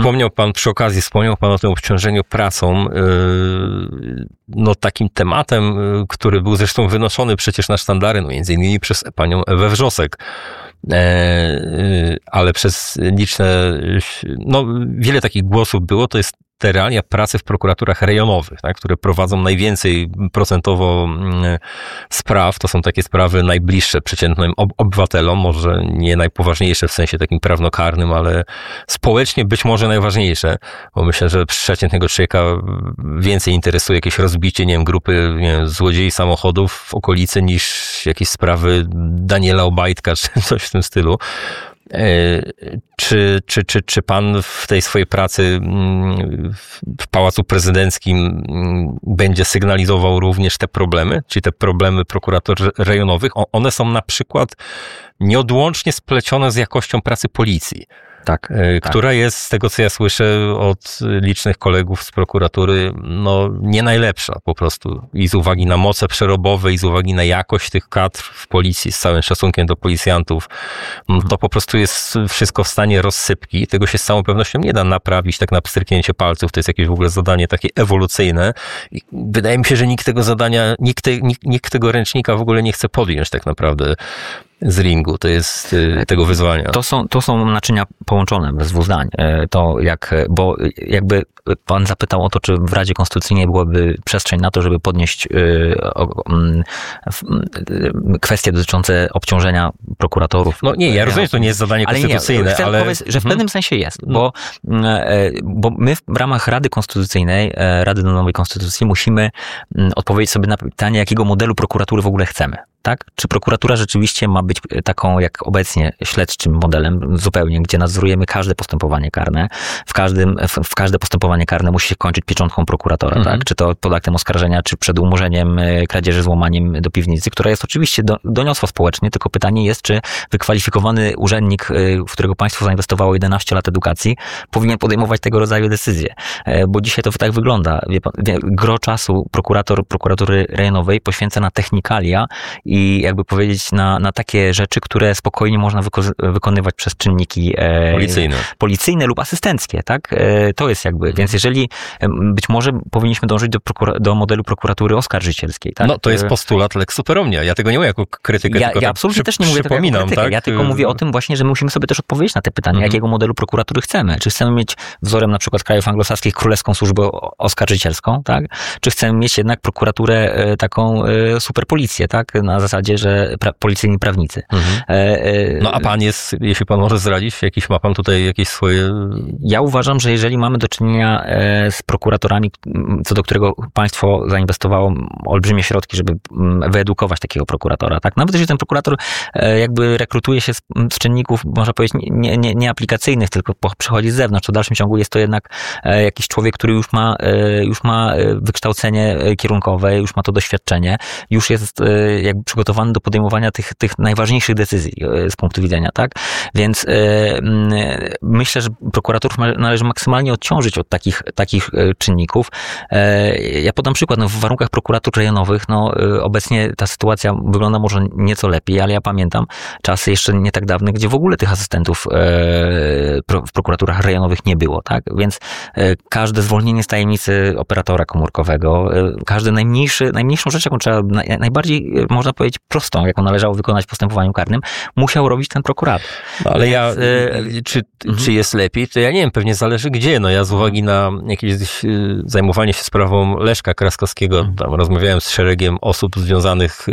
Wspomniał pan o tym obciążeniu pracą. No takim tematem, który był zresztą wynoszony przecież na sztandary, no między innymi przez panią Ewę Wrzosek, ale przez liczne, no wiele takich głosów było, to jest te realia pracy w prokuraturach rejonowych, tak, które prowadzą najwięcej procentowo spraw. To są takie sprawy najbliższe przeciętnym obywatelom, może nie najpoważniejsze w sensie takim prawnokarnym, ale społecznie być może najważniejsze, bo myślę, że przeciętnego człowieka więcej interesuje jakieś rozbicie, nie wiem, grupy, nie wiem, złodziei samochodów w okolicy niż jakieś sprawy Daniela Obajtka, czy coś w tym stylu. Czy pan w tej swojej pracy w Pałacu Prezydenckim będzie sygnalizował również te problemy, czyli te problemy prokuratur rejonowych? One są na przykład nieodłącznie splecione z jakością pracy policji. Tak, która jest, z tego co ja słyszę od licznych kolegów z prokuratury, no nie najlepsza po prostu. I z uwagi na moce przerobowe, i z uwagi na jakość tych kadr w policji, z całym szacunkiem do policjantów, to po prostu jest wszystko w stanie rozsypki. Tego się z całą pewnością nie da naprawić tak na pstryknięcie palców. To jest jakieś w ogóle zadanie takie ewolucyjne. I wydaje mi się, że nikt tego zadania, nikt tego ręcznika w ogóle nie chce podjąć tak naprawdę z ringu, to jest tego wyzwania. To są naczynia połączone, bez dwóch zdań. Bo jakby pan zapytał o to, czy w Radzie Konstytucyjnej byłaby przestrzeń na to, żeby podnieść kwestie dotyczące obciążenia prokuratorów. No nie, ja rozumiem, że to nie jest zadanie konstytucyjne, chcę powiedzieć, że w pewnym sensie jest, bo my w ramach Rady Konstytucyjnej, Rady do nowej Konstytucji musimy odpowiedzieć sobie na pytanie, jakiego modelu prokuratury w ogóle chcemy. Tak? Czy prokuratura rzeczywiście ma być taką, jak obecnie, śledczym modelem zupełnie, gdzie nadzorujemy każde postępowanie karne. W każde postępowanie karne musi się kończyć pieczątką prokuratora, tak? Czy to pod aktem oskarżenia, czy przed umorzeniem kradzieży, złamaniem do piwnicy, która jest oczywiście doniosła społecznie, tylko pytanie jest, czy wykwalifikowany urzędnik, w którego państwo zainwestowało 11 lat edukacji, powinien podejmować tego rodzaju decyzje. Bo dzisiaj to tak wygląda. Gro czasu prokuratury rejonowej poświęca na technikalia i jakby powiedzieć na takie rzeczy, które spokojnie można wykonywać przez czynniki policyjne lub asystenckie, tak? To jest jakby, więc jeżeli być może powinniśmy dążyć do modelu prokuratury oskarżycielskiej, tak? No to jest postulat lex super omnia. Ja tego nie mówię jako krytykę, tylko ja absolutnie też nie mówię tego jako krytykę. Tak? Ja tylko mówię o tym właśnie, że my musimy sobie też odpowiedzieć na te pytania, jakiego modelu prokuratury chcemy. Czy chcemy mieć wzorem na przykład krajów anglosaskich królewską służbę oskarżycielską, tak? Czy chcemy mieć jednak prokuraturę taką superpolicję, tak? Na zasadzie, że policyjni prawnicy. No a pan jest, jeśli pan może zdradzić, ma pan tutaj jakieś swoje... Ja uważam, że jeżeli mamy do czynienia z prokuratorami, co do którego państwo zainwestowało olbrzymie środki, żeby wyedukować takiego prokuratora, tak? Nawet jeżeli ten prokurator jakby rekrutuje się z czynników, można powiedzieć, nieaplikacyjnych, tylko przychodzi z zewnątrz, to w dalszym ciągu jest to jednak jakiś człowiek, który już ma wykształcenie kierunkowe, już ma to doświadczenie, już jest jakby przygotowany do podejmowania tych najważniejszych decyzji z punktu widzenia, tak? Więc myślę, że prokuratorów należy maksymalnie odciążyć od takich czynników. Ja podam przykład. W warunkach prokuratur rejonowych, obecnie ta sytuacja wygląda może nieco lepiej, ale ja pamiętam czasy jeszcze nie tak dawne, gdzie w ogóle tych asystentów w prokuraturach rejonowych nie było, tak? Więc każde zwolnienie z tajemnicy operatora komórkowego, każdy najmniejszą rzecz, jaką trzeba, najbardziej można powiedzieć prostą, jaką należało wykonać w postępowaniu karnym, musiał robić ten prokurator. No, ale czy jest lepiej, to ja nie wiem, pewnie zależy gdzie. Ja z uwagi na jakieś zajmowanie się sprawą Leszka Kraskowskiego, tam rozmawiałem z szeregiem osób związanych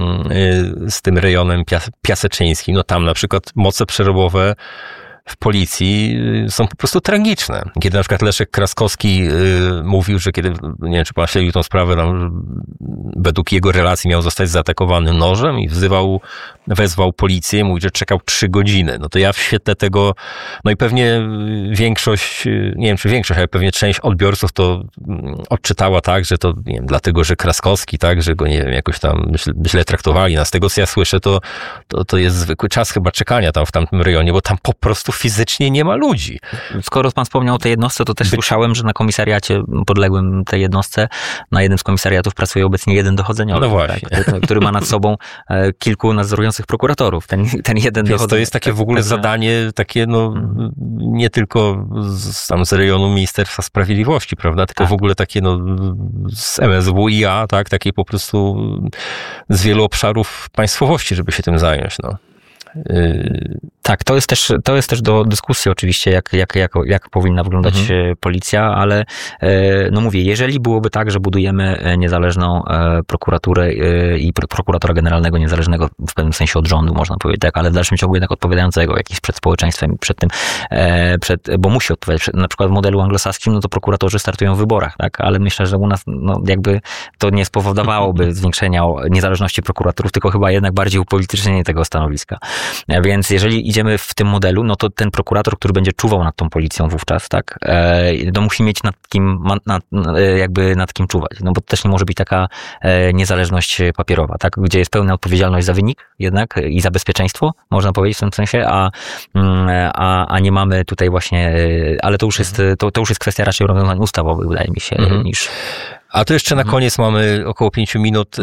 z tym rejonem piaseczyńskim. Tam na przykład moce przerobowe w policji są po prostu tragiczne. Kiedy na przykład Leszek Kraskowski mówił, że kiedy, nie wiem, czy pan śledził tą sprawę, według jego relacji miał zostać zaatakowany nożem i wezwał policję, mówi, że czekał 3 godziny. To ja w świetle tego, i pewnie większość, nie wiem czy większość, ale pewnie część odbiorców to odczytała tak, że to, nie wiem, dlatego, że Kraskowski, tak, że go, nie wiem, jakoś tam źle traktowali. Z tego, co ja słyszę, to jest zwykły czas chyba czekania tam w tamtym rejonie, bo tam po prostu fizycznie nie ma ludzi. Skoro pan wspomniał o tej jednostce, to też słyszałem, że na komisariacie podległym tej jednostce, na jednym z komisariatów pracuje obecnie jeden dochodzeniowy, no właśnie. Tak, który ma nad sobą kilku nadzorujących prokuratorów. Ten jeden dochodzeniowy. To jest takie w ogóle zadanie, takie nie tylko z rejonu Ministerstwa Sprawiedliwości, prawda, tylko w ogóle takie z MSWiA, tak, takie po prostu z wielu obszarów państwowości, żeby się tym zająć, Tak, to jest też do dyskusji oczywiście, jak powinna wyglądać policja, ale no mówię, jeżeli byłoby tak, że budujemy niezależną prokuraturę i prokuratora generalnego niezależnego w pewnym sensie od rządu, można powiedzieć tak, ale w dalszym ciągu jednak odpowiadającego jakimś przed społeczeństwem, przed tym, bo musi odpowiadać. Na przykład w modelu anglosaskim, no to prokuratorzy startują w wyborach, tak, ale myślę, że u nas jakby to nie spowodowałoby zwiększenia niezależności prokuratorów, tylko chyba jednak bardziej upolitycznienie tego stanowiska. Więc jeżeli idziemy w tym modelu, no to ten prokurator, który będzie czuwał nad tą policją wówczas, tak, to musi mieć nad kim czuwać. No bo to też nie może być taka niezależność papierowa, tak, gdzie jest pełna odpowiedzialność za wynik jednak i za bezpieczeństwo, można powiedzieć w tym sensie, a nie mamy tutaj właśnie, ale to już jest kwestia raczej rozwiązań ustawowych, wydaje mi się, niż... A to jeszcze na koniec mamy około 5 minut.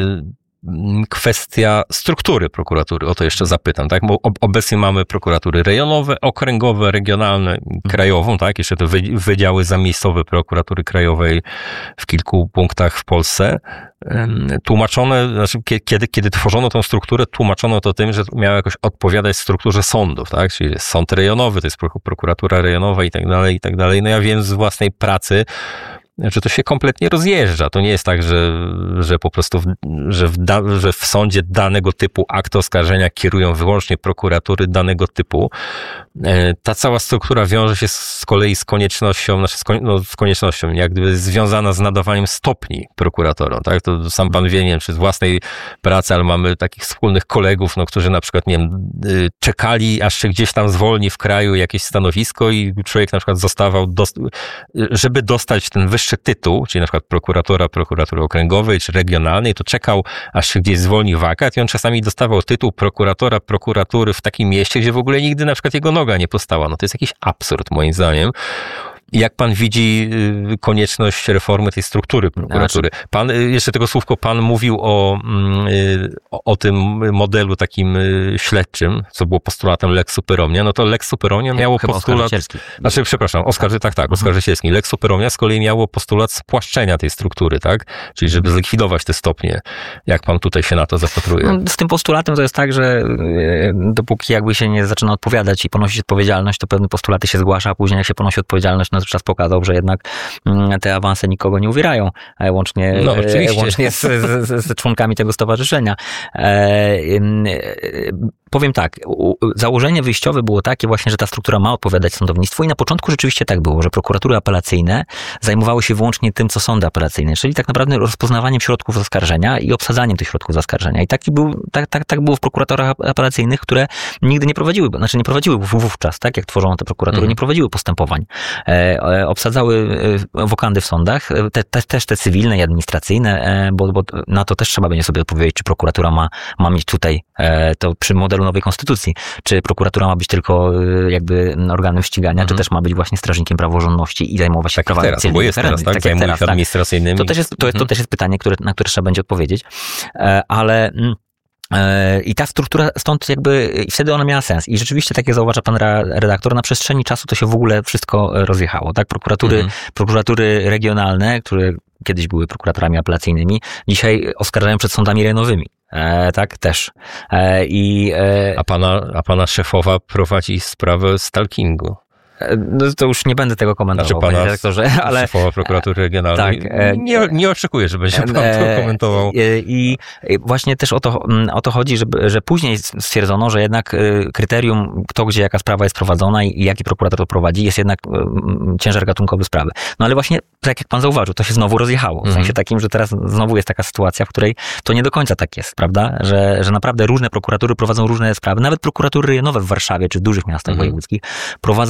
Kwestia struktury prokuratury, o to jeszcze zapytam, tak? Bo obecnie mamy prokuratury rejonowe, okręgowe, regionalne, krajową, tak? Jeszcze te wydziały zamiejscowe prokuratury krajowej w kilku punktach w Polsce. Tłumaczone, znaczy kiedy tworzono tą strukturę, tłumaczono to tym, że miało jakoś odpowiadać strukturze sądów, tak? Czyli jest sąd rejonowy, to jest prokuratura rejonowa i tak dalej, i tak dalej. No ja wiem z własnej pracy, że to się kompletnie rozjeżdża. To nie jest tak, że po prostu, że w sądzie danego typu akt oskarżenia kierują wyłącznie prokuratury danego typu. Ta cała struktura wiąże się z kolei z koniecznością, z koniecznością, jak gdyby związana z nadawaniem stopni prokuratorom, tak? To sam pan wie, nie wiem, czy z własnej pracy, ale mamy takich wspólnych kolegów, którzy na przykład, nie wiem, czekali, aż się gdzieś tam zwolni w kraju jakieś stanowisko i człowiek na przykład zostawał, żeby dostać ten wyższy tytuł, czyli na przykład prokuratury okręgowej czy regionalnej, to czekał, aż się gdzieś zwolni wakat i on czasami dostawał tytuł prokuratury w takim mieście, gdzie w ogóle nigdy na przykład jego noga nie postała. No to jest jakiś absurd moim zdaniem. Jak pan widzi konieczność reformy tej struktury prokuratury? Pan, jeszcze tego słówko, pan mówił o tym modelu takim śledczym, co było postulatem Lex Super Omnia. No to Lex Super Omnia miało postulat... Oskarżycielski. Lex Super Omnia z kolei miało postulat spłaszczenia tej struktury, tak? Czyli żeby zlikwidować te stopnie. Jak pan tutaj się na to zapatruje? No, z tym postulatem to jest tak, że dopóki jakby się nie zaczyna odpowiadać i ponosić odpowiedzialność, to pewne postulaty się zgłasza, a później jak się ponosi odpowiedzialność, no czas pokazał, że jednak te awanse nikogo nie uwierają, łącznie z członkami tego stowarzyszenia. Powiem tak, założenie wyjściowe było takie właśnie, że ta struktura ma odpowiadać sądownictwu i na początku rzeczywiście tak było, że prokuratury apelacyjne zajmowały się wyłącznie tym, co sądy apelacyjne, czyli tak naprawdę rozpoznawaniem środków oskarżenia i obsadzaniem tych środków oskarżenia. I tak było w prokuratorach apelacyjnych, które nigdy nie prowadziły wówczas, tak jak tworzono te prokuratury, nie prowadziły postępowań. Obsadzały wokandy w sądach, też te cywilne i administracyjne, bo na to też trzeba będzie sobie odpowiedzieć, czy prokuratura ma mieć tutaj to przy modelu nowej konstytucji, czy prokuratura ma być tylko jakby organem ścigania, czy też ma być właśnie strażnikiem praworządności i zajmować się prawami cywilnymi. Bo jest teraz, tak? Zajmuje się administracyjnymi. To też jest pytanie, na które trzeba będzie odpowiedzieć, ale i ta struktura stąd jakby, i wtedy ona miała sens. I rzeczywiście, tak jak zauważa pan redaktor, na przestrzeni czasu to się w ogóle wszystko rozjechało, tak? Prokuratury regionalne, które kiedyś były prokuratorami apelacyjnymi, dzisiaj oskarżają przed sądami rejonowymi. Tak, też. A pana szefowa prowadzi sprawę stalkingu. No to już nie będę tego komentował, panie redaktorze, ale... Szefowa prokuratury regionalnej. Tak, nie oczekuję, że będzie pan to komentował. I właśnie też o to chodzi, że później stwierdzono, że jednak kryterium, kto, gdzie, jaka sprawa jest prowadzona i jaki prokurator to prowadzi, jest jednak ciężar gatunkowy sprawy. No ale właśnie, tak jak pan zauważył, to się znowu rozjechało. W sensie takim, że teraz znowu jest taka sytuacja, w której to nie do końca tak jest, prawda? Że naprawdę różne prokuratury prowadzą różne sprawy. Nawet prokuratury rejonowe w Warszawie czy w dużych miastach wojewódzkich prowadzą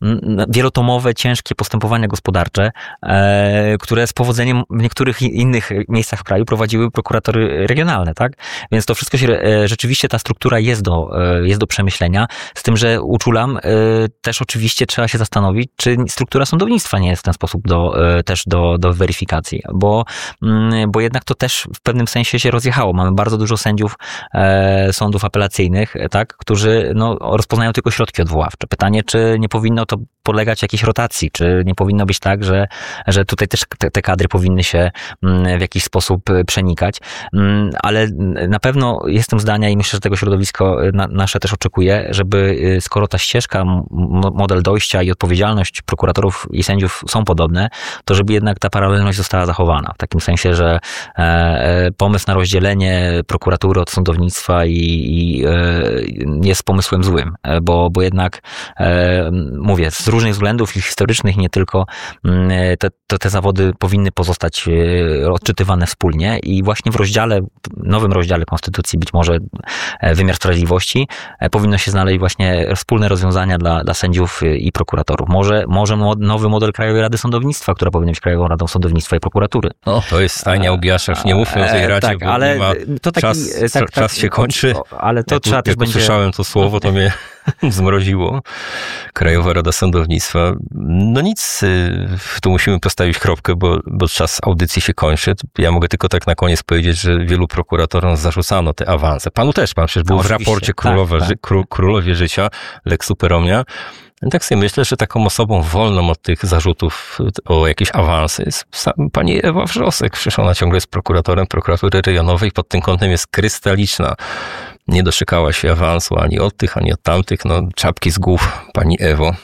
wielotomowe, ciężkie postępowania gospodarcze, które z powodzeniem w niektórych innych miejscach w kraju prowadziły prokuratory regionalne, tak? Więc to wszystko się, rzeczywiście ta struktura jest do przemyślenia, z tym, że uczulam, też oczywiście trzeba się zastanowić, czy struktura sądownictwa nie jest w ten sposób też do weryfikacji, bo jednak to też w pewnym sensie się rozjechało. Mamy bardzo dużo sędziów sądów apelacyjnych, tak, którzy rozpoznają tylko środki odwoławcze. Pytanie, czy nie powinno to podlegać jakiejś rotacji, czy nie powinno być tak, że tutaj też te kadry powinny się w jakiś sposób przenikać, ale na pewno jestem zdania i myślę, że tego środowisko nasze też oczekuje, żeby skoro ta ścieżka, model dojścia i odpowiedzialność prokuratorów i sędziów są podobne, to żeby jednak ta paralelność została zachowana. W takim sensie, że pomysł na rozdzielenie prokuratury od sądownictwa jest pomysłem złym, bo jednak mówię, z różnych względów i historycznych, nie tylko, te zawody powinny pozostać odczytywane wspólnie i właśnie w nowym rozdziale Konstytucji, być może wymiar sprawiedliwości, powinno się znaleźć właśnie wspólne rozwiązania dla sędziów i prokuratorów. Może nowy model Krajowej Rady Sądownictwa, która powinna być Krajową Radą Sądownictwa i Prokuratury. To jest stajnia Ubiaszacz, nie mówmy o tej Radzie, tak, bo ale to czas się kończy. Ale to trzeba też będzie... Słyszałem to słowo, to mnie zmroziło. Krajowa Rada Sądownictwa. Nic, tu musimy postawić kropkę, bo czas audycji się kończy. Ja mogę tylko tak na koniec powiedzieć, że wielu prokuratorom zarzucano te awanse. Panu też, pan przecież był w raporcie Królowie Życia, Lex Super Omnia. Tak sobie myślę, że taką osobą wolną od tych zarzutów o jakieś awanse jest pani Ewa Wrzosek. Przecież ona ciągle jest prokuratorem prokuratury rejonowej i pod tym kątem jest krystaliczna. Nie doczekała się awansu ani od tych, ani od tamtych. Czapki z głów, pani Ewo.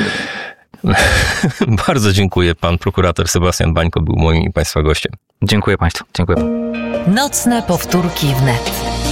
Bardzo dziękuję. Pan prokurator Sebastian Bańko był moim i państwa gościem. Dziękuję państwu. Dziękuję. Nocne powtórki wnet.